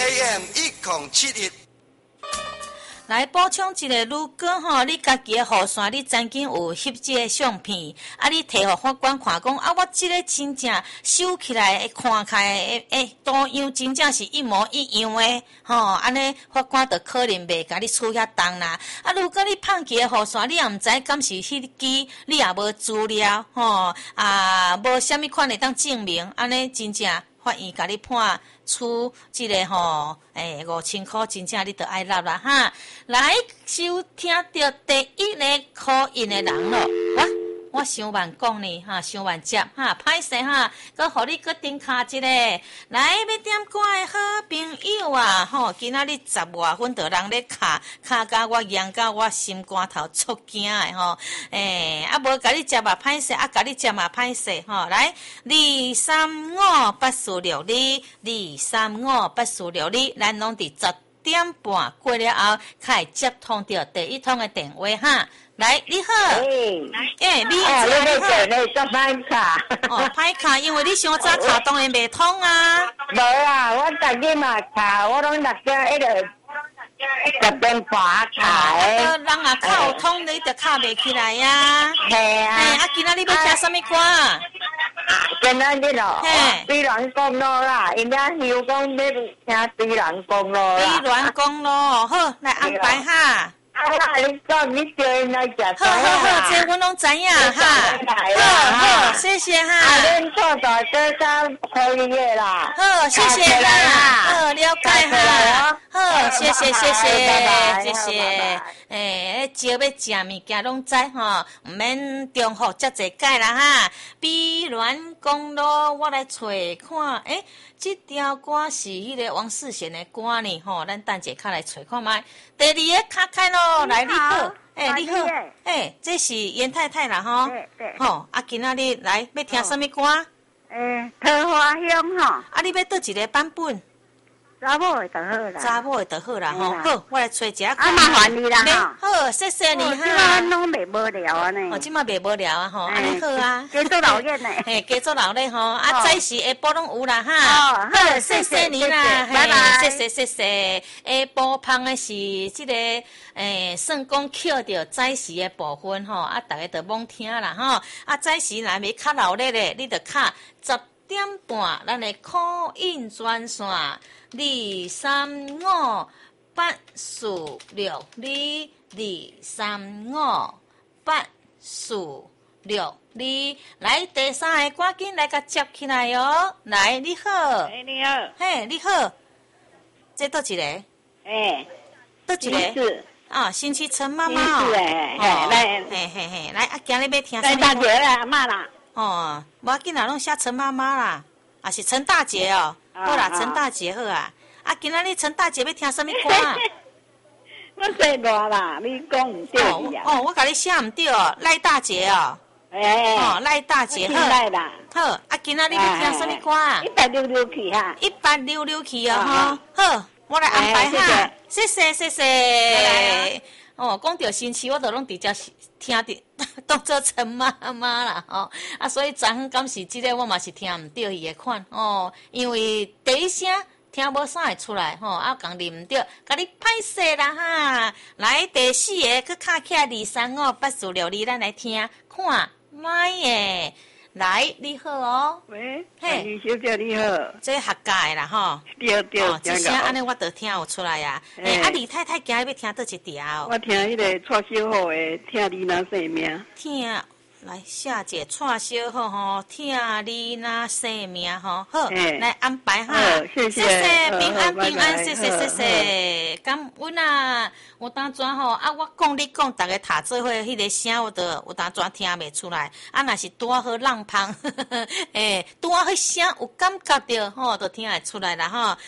AM 1071。 来补充一个，如果你家己的雨伞你曾经有翕这个相片，你摕互法官看讲，我这个真正收起来看起来图样真正是一模一样的，安尼法官就可能袂甲你处遐重啦。如果你放弃的雨伞，你也毋知敢是迄支，你也无资料，无啥物款会当证明，安尼真正法院甲你判处这个5000块，真正你就爱纳啦哈！来收听到第一个call in的人咯，我想慢讲呢哈，想慢接哈，歹势哈，搁互你搁顶卡一个，来要点歌的好朋友啊，今仔日10外分就人咧卡甲我痒甲我心肝头出惊的无甲你接嘛歹势，甲你接嘛歹势来2358462，2358462，咱拢伫10点半过了后，才会接通到第一通的电话哈。来，你好。 你好。 歹卡。 歹卡，因为你上早卡当然袂通啊。 无啊，我逐日嘛卡，我拢6点1个10点半卡的。 人卡有通，你就卡袂起来呀。 系啊。 今仔日要听什么歌？ 今仔日咯，对人讲咯啦，因遐休讲要听对人讲咯。 对人讲咯，好，来安排哈。 你讲你叫因来食饭好，这阮拢知影哈。好，谢谢哈。 恁做大哥刚可以的啦。 好，谢谢哈。好，了解哈。好，谢谢。招要食物件拢知吼，毋免重复遮济解啦哈。比乱讲咯，我来找看，这条歌是迄个王世贤的歌呢吼，咱等者较来找看觅。第二个卡开咯，来你好，你好，这是严太太啦吼， 对， 今仔日来要听什么歌？ 桃花香吼， 你要倒一个版本？ 查某的就好啦， 查某的就好啦吼。好，我来找一下。 麻烦你啦好，谢谢你哈。 即摆拢袂无聊啊呢。 即摆袂无聊啊吼，安尼好啊。 加做老练呢。 加做老练吼，早时下晡拢有啦哈。 好， 谢谢你啦， 拜拜。 谢谢。下晡芳的是这个算讲捡到早时的部分吼，大家就罔听啦吼。早时若要较老练咧，你就卡10点半，咱的call in专线2358462，2358462，来第三个赶紧来甲接起来哦。来，你好。 你好。 你好。这倒一个？倒一个？新区陈妈妈哦。来，今日要听什么？ 大姐啦，阿嬷啦。 无要紧啦，拢写陈妈妈啦，是陈大姐哦。好啦，陈大姐好啊。今仔日陈大姐要听什么歌？ 我说乱啦，你讲唔对呀。 我甲你写唔对哦，赖大姐哦。赖大姐好。 赖啦。 好，今仔日要听什么歌 ？1866去哈。 1866去哦，好，我来安排哈。谢谢。讲到新区，我都拢直接听着当做陈妈妈啦所以昨昏敢是这个我嘛是听唔到伊的款因为第一声听无啥会出来讲念唔到，甲你歹势啦哈。来第四个去卡起来2358462，咱来听看卖诶。来，你好哦。 喂，李小姐你好。 这客家的啦吼。 对。 这声安尼我都听有出来啊。李太太今日要听倒一条？ 我听迄个蔡小虎的《听你那生命》。 听，来夏姐蔡小虎吼，听你那生命吼，好，来安排哈。 谢谢， 平安，谢谢。感恩啊，有当阵吼我讲你讲，大家读做伙迄个声，我都有当阵听袂出来。若是拄好浪芳，拄好迄声有感觉着吼，就听会出来啦吼。